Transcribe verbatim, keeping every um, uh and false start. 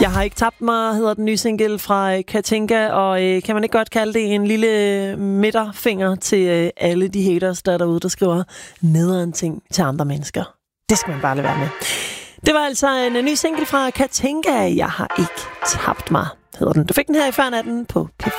Jeg har ikke tabt mig, hedder den nye single fra Katinka, og øh, kan man ikke godt kalde det en lille midterfinger til øh, alle de haters, der er derude, der skriver nederen ting til andre mennesker. Det skal man bare lade være med. Det var altså en, en ny single fra Katinka. Jeg har ikke tabt mig, hedder den. Du fik den her i før natten på P